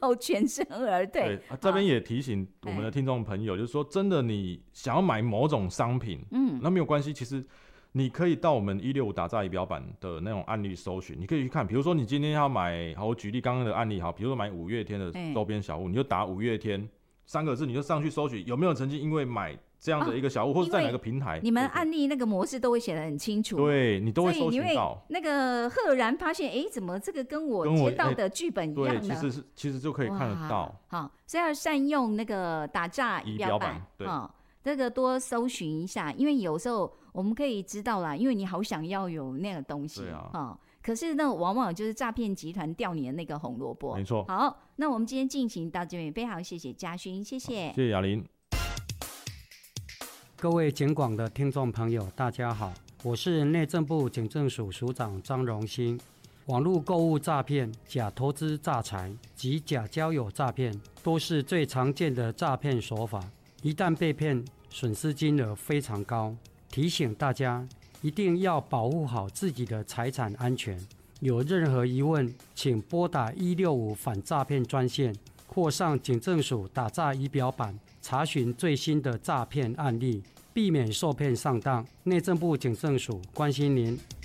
后全身而退。 对，这边也提醒我们的听众朋友，就是说真的你想要买某种商品，那没有关系，其实你可以到我们165打炸仪表板的那种案例搜寻，你可以去看，比如说你今天要买，好，我举例刚刚的案例，好，比如说买五月天的周边小物，你就打五月天3个字，你就上去搜寻有没有曾经因为买这样的一个小物，或者在哪个平台， 你们案例那个模式都会写得很清楚， 对，你都会搜寻到， 那个赫然发现，怎么这个跟我接到的剧本一样呢？ 对，其实就可以看得到。 好，所以要善用那个打炸仪表板， 对。 这个多搜寻一下，因为有时候我们可以知道啦，因为你好想要有那个东西，可是那往往就是诈骗集团钓你的那个红萝卜。 没错。 好，那我们今天进行到这边，非常谢谢嘉勋，谢谢， 谢谢雅玲。 各位警广的听众朋友，大家好，我是内政部警政署署长张荣兴。网络购物诈骗、假投资诈财及假交友诈骗，都是最常见的诈骗手法。一旦被骗，损失金额非常高，提醒大家一定要保护好自己的财产安全。有任何疑问，请拨打165反诈骗专线，或上警政署打诈仪表板查询最新的诈骗案例，避免受骗上当。内政部警政署关心您。